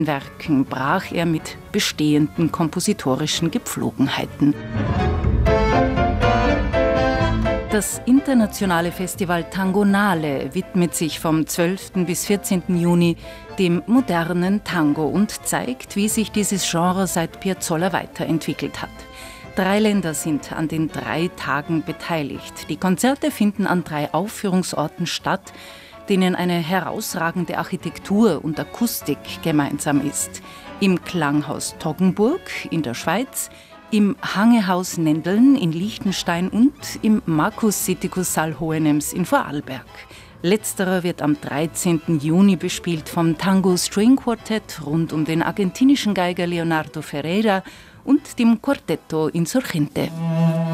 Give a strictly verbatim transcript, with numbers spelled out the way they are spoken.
Werken brach er mit bestehenden kompositorischen Gepflogenheiten. Das internationale Festival Tangonale widmet sich vom zwölften bis vierzehnten Juni dem modernen Tango und zeigt, wie sich dieses Genre seit Piazzolla weiterentwickelt hat. Drei Länder sind an den drei Tagen beteiligt. Die Konzerte finden an drei Aufführungsorten statt, denen eine herausragende Architektur und Akustik gemeinsam ist. Im Klanghaus Toggenburg in der Schweiz, im Hangehaus Nendeln in Liechtenstein und im Markus Sittikus Saal Hohenems in Vorarlberg. Letzterer wird am dreizehnten Juni bespielt vom Tango String Quartett rund um den argentinischen Geiger Leonardo Ferreira und dem Quartetto Insurgente.